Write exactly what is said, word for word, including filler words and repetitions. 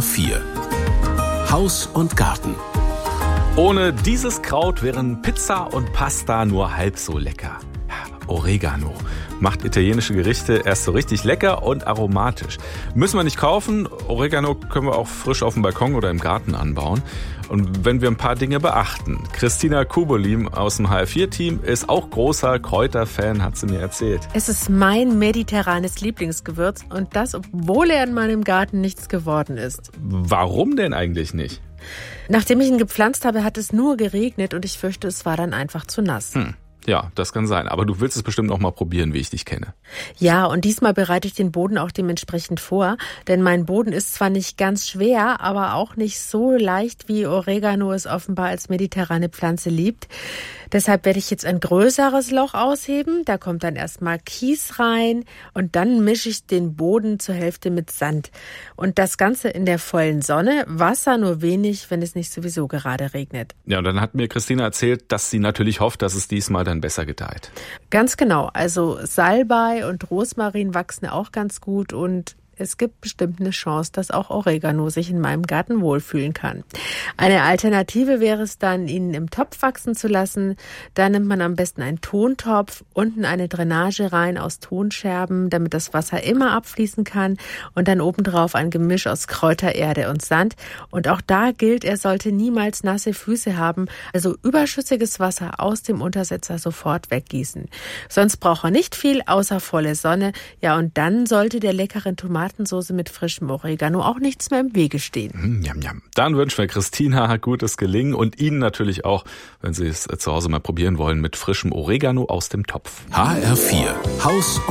vier Haus und Garten. Ohne dieses Kraut wären Pizza und Pasta nur halb so lecker. Oregano macht italienische Gerichte erst so richtig lecker und aromatisch. Müssen wir nicht kaufen. Oregano können wir auch frisch auf dem Balkon oder im Garten anbauen. Und wenn wir ein paar Dinge beachten. Christina Kubolim aus dem H R vier Team ist auch großer Kräuterfan, hat sie mir erzählt. Es ist mein mediterranes Lieblingsgewürz und das, obwohl er in meinem Garten nichts geworden ist. Warum denn eigentlich nicht? Nachdem ich ihn gepflanzt habe, hat es nur geregnet und ich fürchte, es war dann einfach zu nass. Hm. Ja, das kann sein. Aber du willst es bestimmt auch mal probieren, wie ich dich kenne. Ja, und diesmal bereite ich den Boden auch dementsprechend vor. Denn mein Boden ist zwar nicht ganz schwer, aber auch nicht so leicht, wie Oregano es offenbar als mediterrane Pflanze liebt. Deshalb werde ich jetzt ein größeres Loch ausheben. Da kommt dann erstmal Kies rein und dann mische ich den Boden zur Hälfte mit Sand. Und das Ganze in der vollen Sonne. Wasser nur wenig, wenn es nicht sowieso gerade regnet. Ja, und dann hat mir Christina erzählt, dass sie natürlich hofft, dass es diesmal dann besser gedeiht. Ganz genau. Also Salbei und Rosmarin wachsen auch ganz gut und es gibt bestimmt eine Chance, dass auch Oregano sich in meinem Garten wohlfühlen kann. Eine Alternative wäre es dann, ihn im Topf wachsen zu lassen. Da nimmt man am besten einen Tontopf, unten eine Drainage rein aus Tonscherben, damit das Wasser immer abfließen kann und dann obendrauf ein Gemisch aus Kräutererde und Sand. Und auch da gilt, er sollte niemals nasse Füße haben, also überschüssiges Wasser aus dem Untersetzer sofort weggießen. Sonst braucht er nicht viel, außer volle Sonne. Ja, und dann sollte der leckeren Tomaten Tomatensoße mit frischem Oregano auch nichts mehr im Wege stehen. Mm, jam, jam. Dann wünschen wir Christina gutes Gelingen und Ihnen natürlich auch, wenn Sie es zu Hause mal probieren wollen, mit frischem Oregano aus dem Topf. H R vier Haus